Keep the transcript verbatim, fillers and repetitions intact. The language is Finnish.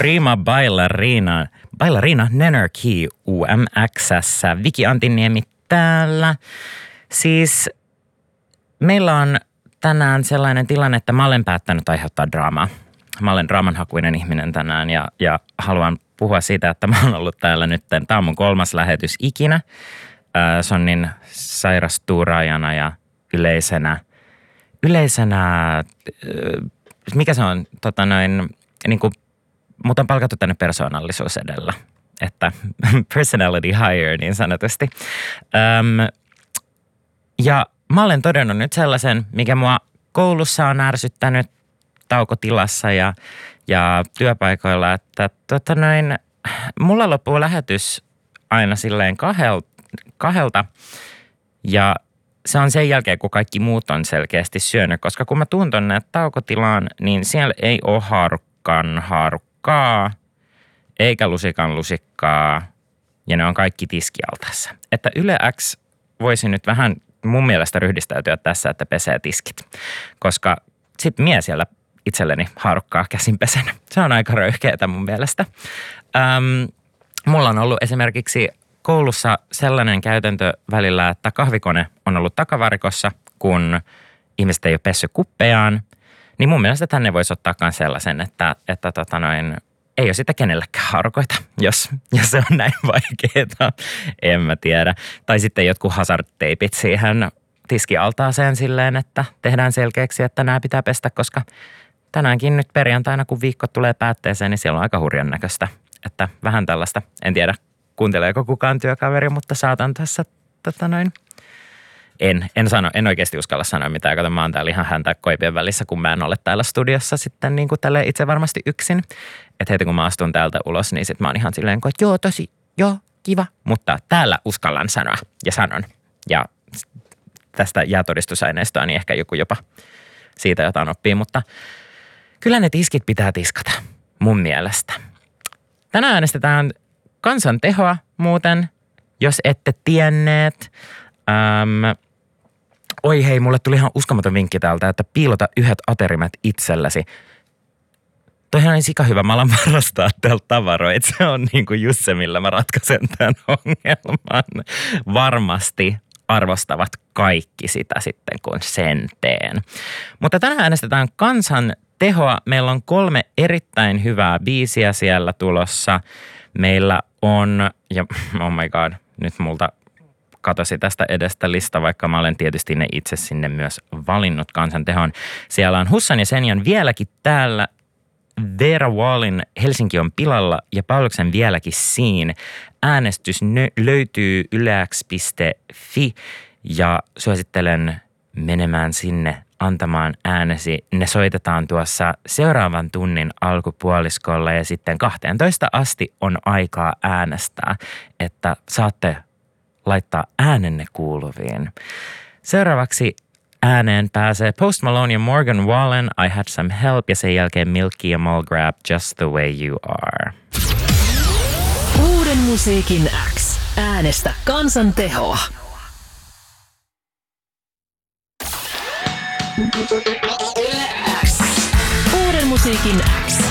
Prima Ballerina, Ballerina Nanarchy U M X:ssä. Viki Antiniemi täällä. Siis meillä on tänään sellainen tilanne, että mä olen päättänyt aiheuttaa draamaa. Mä olen draamanhakuinen ihminen tänään ja, ja haluan puhua siitä, että mä oon ollut täällä nyt. Tämä on mun kolmas lähetys ikinä. Sonnin sairastuuraajana ja yleisenä, yleisenä, mikä se on, tota noin, niin kuin, mut on palkattu tänne persoonallisuus edellä, että personality hire niin sanotusti. Öm, ja mä olen todennut nyt sellaisen, mikä mua koulussa on ärsyttänyt taukotilassa ja, ja työpaikoilla, että tota noin, mulla loppuu lähetys aina silleen kahdelta, kahdelta ja se on sen jälkeen, kun kaikki muut on selkeästi syönyt, koska kun mä tuun tonne taukotilaan, niin siellä ei ole haarukkan haarukkaa, eikä lusikan lusikkaa, ja ne on kaikki tiskialtaassa. Että Yle X voisi nyt vähän mun mielestä ryhdistäytyä tässä, että pesee tiskit, koska sit mie siellä itselleni haarukkaa käsin pesen. Se on aika röyhkeetä mun mielestä. Öm, mulla on ollut esimerkiksi koulussa sellainen käytäntö välillä, että kahvikone on ollut takavarikossa, kun ihmiset ei ole pessy kuppejaan. Niin mun mielestä tänne voisi ottaa myös sellaisen, että, että tota noin, ei ole sitä kenellekään haarukoita, jos, jos se on näin vaikeaa. En mä tiedä. Tai sitten jotkut hazard-teipit siihen tiskialtaaseen silleen, että tehdään selkeäksi, että nämä pitää pestä, koska tänäänkin nyt perjantaina, kun viikko tulee päätteeseen, niin siellä on aika hurjan näköistä. Että vähän tällaista, en tiedä. Kuunteleeko kukaan työkaveri, mutta saatan tässä tota noin. En, en sano, en oikeasti uskalla sanoa mitään, kato mä oon täällä ihan häntä koipien välissä, kun mä en ole täällä studiossa sitten niin kuin tälleen itse varmasti yksin. Että heti kun mä astun täältä ulos, niin sit mä oon ihan silleen, että joo tosi, joo, kiva. Mutta täällä uskallan sanoa ja sanon. Ja tästä jää todistusaineistoa, niin ehkä joku jopa siitä jotain oppii, mutta kyllä ne tiskit pitää tiskata mun mielestä. Tänään äänestetään kansan tehoa muuten, jos ette tienneet. Öm, oi hei, mulle tuli ihan uskomaton vinkki täältä, että piilota yhdet aterimet itsellesi. Toihan on sika hyvä, mä alan varastaa täältä tavaroita. Se on niin kuin just se, millä mä ratkaisen tämän ongelman. Varmasti arvostavat kaikki sitä sitten, kun sen teen. Mutta tänään äänestetään kansan tehoa. Meillä on kolme erittäin hyvää biisiä siellä tulossa. Meillä on, ja oh my god, nyt multa katosi tästä edestä lista, vaikka mä olen tietysti ne itse sinne myös valinnut kansan tehon. Siellä on Hussan ja Senjan vieläkin täällä, Veera Wallin Helsinki on pilalla ja Pauluksen vieläkin siin. Äänestys nö- löytyy yleäks piste fi ja suosittelen menemään sinne antamaan äänesi. Ne soitetaan tuossa seuraavan tunnin alkupuoliskolla ja sitten kahteentoista asti on aikaa äänestää, että saatte laittaa äänenne kuuluviin. Seuraavaksi ääneen pääsee Post Malone ja Morgan Wallen, I Had Some Help, ja sen jälkeen Milky ja Mulgrab, Just the Way You Are. Uuden musiikin X. Äänestä kansan tehoa. Uuden musiikin X.